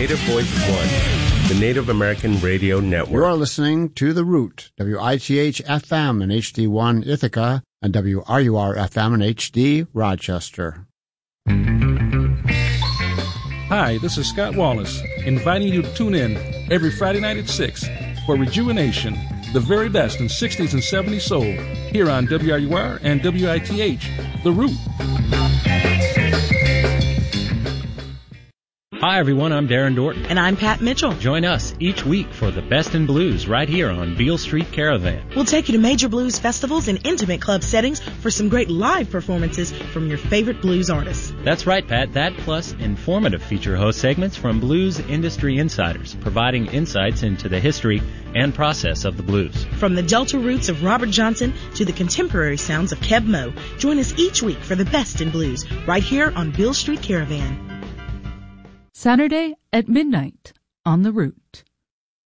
Native Voice One, the Native American Radio Network. You are listening to The Root, WITH-FM in HD1 Ithaca and WRUR-FM in HD Rochester. Hi, this is Scott Wallace, inviting you to tune in every Friday night at 6 for Rejuvenation, the very best in 60s and 70s soul, here on WRUR and WITH, The Root. Hi, everyone. I'm Darren Dorton. And I'm Pat Mitchell. Join us each week for the best in blues right here on Beale Street Caravan. We'll take you to major blues festivals and intimate club settings for some great live performances from your favorite blues artists. That's right, Pat. That plus informative feature host segments from blues industry insiders, providing insights into the history and process of the blues. From the Delta roots of Robert Johnson to the contemporary sounds of Keb Mo, join us each week for the best in blues right here on Beale Street Caravan. Saturday at midnight on The Root.